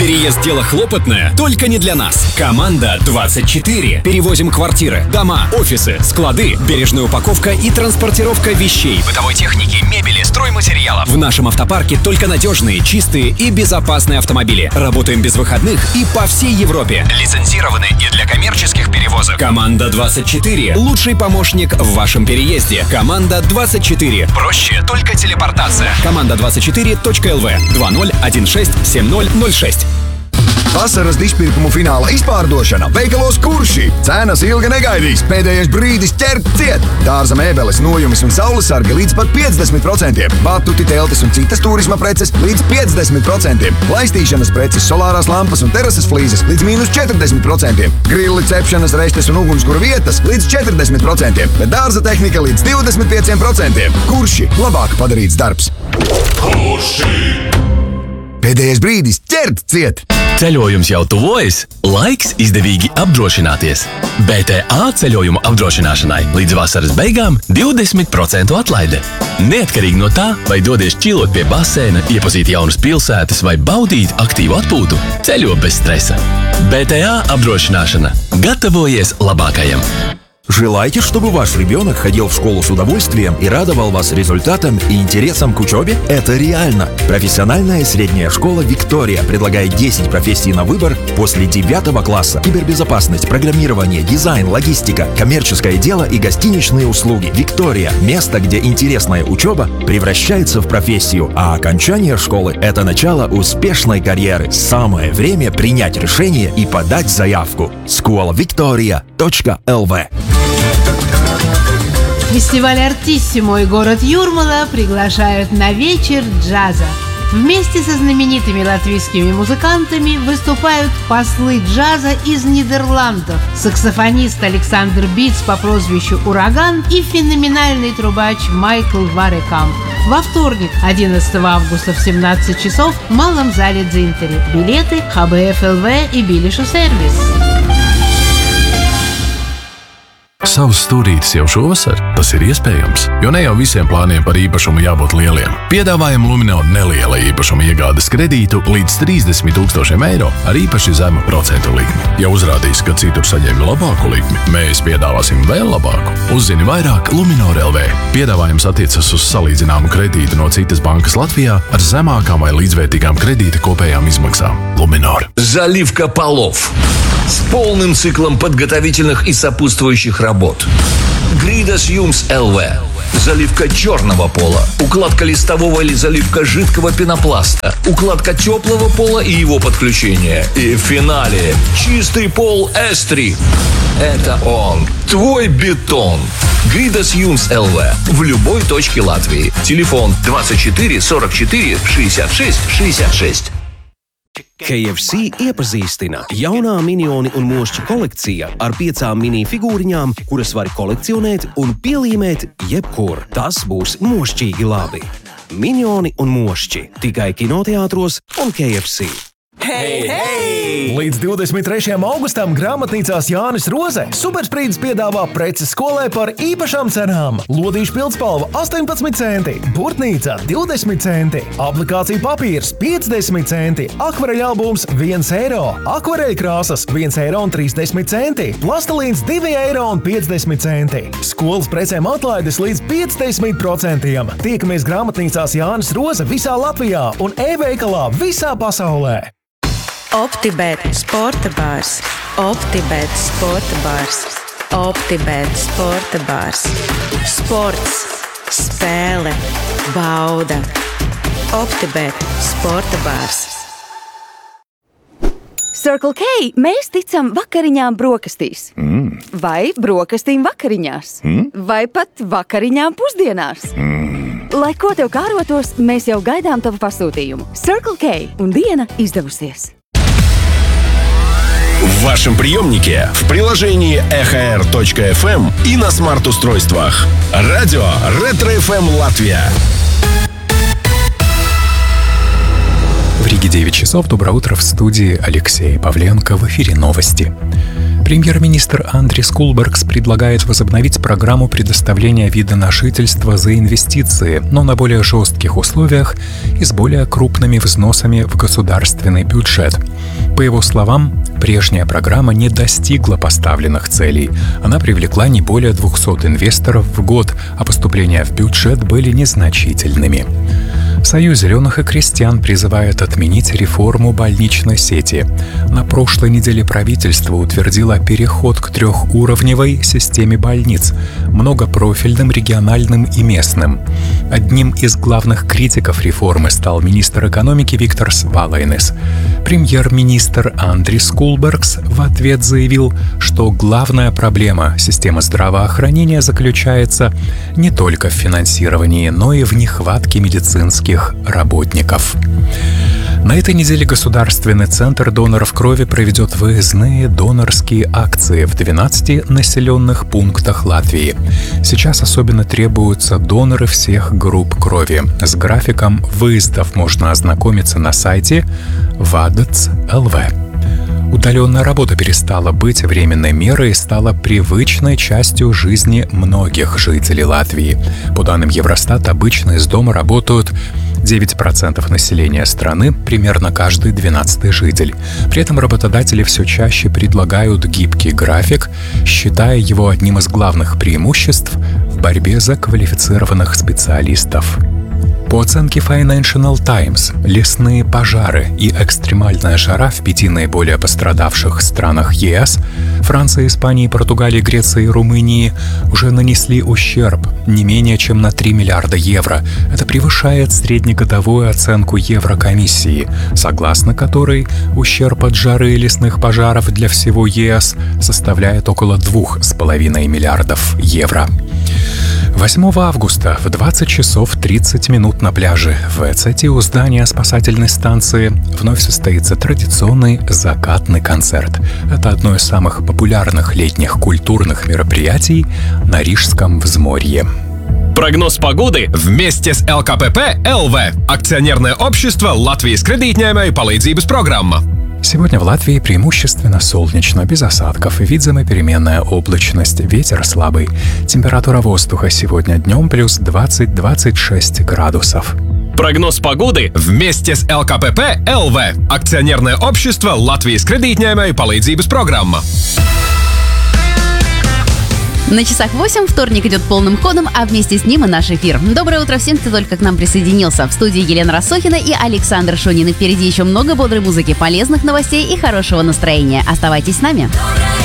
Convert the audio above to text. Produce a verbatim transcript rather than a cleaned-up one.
Переезд – дело хлопотное, только не для нас. Команда двадцать четыре. Перевозим квартиры, дома, офисы, склады, бережная упаковка и транспортировка вещей, бытовой техники, мебели, стройматериалов. В нашем автопарке только надежные, чистые и безопасные автомобили. Работаем без выходных и по всей Европе. Лицензированы и для коммерческих перевозок. Команда двадцать четыре. Лучший помощник в вашем переезде. Команда двадцать четыре. Проще только телепортация. Команда двадцать четыре точка эл ви два ноль один шесть семь ноль ноль шесть. Vasaras izpirkumu fināla izpārdošana veikalos Kurši. Cenas ilgi negaidīs, pēdējais brīdis ķert ciet. Dārza mēbeles, nojumis un saulesargi līdz pat piecdesmit procentiem. Batuti, teltis un citas turisma preces līdz piecdesmit procentiem. Laistīšanas preces, solārās lampas un terases flīzes līdz mīnus četrdesmit procentiem. Grilli, cepšanas restes un ugunskura vietas līdz četrdesmit procentiem. Bet dārza tehnika līdz divdesmit pieciem procentiem. Kurši labāk padarīts darbs. Kurši! Pēdējais brīdis ķert ciet! Ceļojums jau tuvojas, laiks izdevīgi apdrošināties. B T A ceļojumu apdrošināšanai līdz vasaras beigām divdesmit procentu atlaide. Neatkarīgi no tā, vai dodies čilot pie baseina, iepazīt jaunas pilsētas vai baudīt aktīvu atpūtu, ceļo bez stresa. B T A apdrošināšana. Gatavojies labākajam! Желаете, чтобы ваш ребенок ходил в школу с удовольствием и радовал вас результатом и интересом к учебе? Это реально! Профессиональная средняя школа «Виктория» предлагает десять профессий на выбор после девятого класса. Кибербезопасность, программирование, дизайн, логистика, коммерческое дело и гостиничные услуги. «Виктория» – место, где интересная учеба превращается в профессию, а окончание школы – это начало успешной карьеры. Самое время принять решение и подать заявку. школа виктория точка эл ви. Фестиваль «Артиссимо» и город Юрмала приглашают на вечер джаза. Вместе со знаменитыми латвийскими музыкантами выступают послы джаза из Нидерландов, саксофонист Александр Биц по прозвищу «Ураган» и феноменальный трубач Майкл Варекамп. Во вторник, одиннадцатого августа в семнадцать часов в Малом зале Дзинтери. Билеты ха бэ эф эл ви и Biļešu servis. Savs stūrītis jau šovasar, tas ir iespējams, jo ne jau visiem plāniem par īpašumu jābūt lieliem. Piedāvājam Luminor neliela īpašuma iegādes kredītu līdz trīsdesmit tūkstošiem eiro ar īpaši zemu procentu likmi. Ja uzrādīs, ka citur saņem labāku likmi, mēs piedāvāsim vēl labāku. Uzzini vairāk Luminor L V. Piedāvājums attiecas uz salīdzināmu kredītu no citas bankas Latvijā ar zemākām vai līdzvērtīgām kredīta kopējām izmaksām. Luminor. Заливка полов с полным циклом подготовительных и сопутствующих работ. Гридас Юмс эл ви. Заливка черного пола, укладка листового или заливка жидкого пенопласта, укладка теплого пола и его подключение. И в финале чистый пол эс три. Это он, твой бетон. Гридас Юмс эл ви в любой точке Латвии. Телефон двадцать четыре сорок четыре шестьдесят шесть шестьдесят шесть. K F C iepazīstina jaunā minioni un mošķi kolekcija ar piecām mini figūriņām, kuras var kolekcionēt un pielīmēt jebkur. Tas būs mošķīgi labi. Minioni un mošķi tikai kinoteātros un K F C. Hei, hei! Līdz divdesmit trešajam augustam grāmatnīcās Jānis Roze Supersprīdis piedāvā preces skolai par īpašām cenām. Lodīšu pildspalva astoņpadsmit centi, burtnīca divdesmit centi, aplikācija papīrs piecdesmit centi, akvareļa albums viens eiro, akvareļa krāsas viens eiro un trīsdesmit centi, plastelīns divi eiro un piecdesmit centi. Skolas precēm atlaides līdz piecdesmit procentiem. Tiekamies grāmatnīcās Jānis Roze visā Latvijā un e-veikalā visā pasaulē. OptiBet sporta bārs, OptiBet sporta bārs, OptiBet sporta bārs. Sports, spēle, bauda. OptiBet sporta bārs. Circle K mēs ticam vakariņām brokastīs. Mm. Vai brokastīm vakariņās. Mm. Vai pat vakariņām pusdienās. Mm. Lai ko tev kārotos, mēs jau gaidām tavu pasūtījumu. Circle K un diena izdevusies. В вашем приемнике, в приложении эхо эр точка эф эм и на смарт-устройствах. Радио Ретро эф эм Латвия. В Риге девять часов. Доброе утро, в студии Алексей Павленко. В эфире новости. Премьер-министр Андрис Кулбергс предлагает возобновить программу предоставления вида на жительство за инвестиции, но на более жестких условиях и с более крупными взносами в государственный бюджет. По его словам, прежняя программа не достигла поставленных целей. Она привлекла не более двухсот инвесторов в год, а поступления в бюджет были незначительными. Союз зеленых и крестьян призывает отменить реформу больничной сети. На прошлой неделе правительство утвердило переход к трехуровневой системе больниц, многопрофильным, региональным и местным. Одним из главных критиков реформы стал министр экономики Викторс Валайнес. Премьер-министр Андрис Кулбергс в ответ заявил, что главная проблема системы здравоохранения заключается не только в финансировании, но и в нехватке медицинских работников. На этой неделе Государственный центр доноров крови проведет выездные донорские акции в двенадцати населенных пунктах Латвии. Сейчас особенно требуются доноры всех групп крови. С графиком выездов можно ознакомиться на сайте вадц точка эл ви. Удаленная работа перестала быть временной мерой и стала привычной частью жизни многих жителей Латвии. По данным Евростата, обычно из дома работают девять процентов населения страны, примерно каждый двенадцатый житель. При этом работодатели все чаще предлагают гибкий график, считая его одним из главных преимуществ в борьбе за квалифицированных специалистов. По оценке Financial Times, лесные пожары и экстремальная жара в пяти наиболее пострадавших странах ЕС – Франции, Испании, Португалии, Греции и Румынии – уже нанесли ущерб не менее чем на три миллиарда евро. Это превышает среднегодовую оценку Еврокомиссии, согласно которой ущерб от жары и лесных пожаров для всего ЕС составляет около двух с половиной миллиардов евро. восьмого августа в двадцать часов тридцать минут на пляже в Эцете у здания спасательной станции вновь состоится традиционный закатный концерт. Это одно из самых популярных летних культурных мероприятий на Рижском взморье. Прогноз погоды вместе с эл ка пэ пэ эл ви. Акционерное общество Латвijas кредитņēmēju palīdzības программа. Сегодня в Латвии преимущественно солнечно, без осадков, видимая переменная облачность, ветер слабый. Температура воздуха сегодня днем плюс двадцать-двадцать шесть градусов. Прогноз погоды вместе с эл ка пэ пэ эл ви. Акционерное общество Латвijas кредитņēmēju palīdzības программа. На часах восемь, вторник идет полным ходом, а вместе с ним и наш эфир. Доброе утро всем, кто только к нам присоединился. В студии Елена Рассохина и Александр Шунин. И впереди еще много бодрой музыки, полезных новостей и хорошего настроения. Оставайтесь с нами.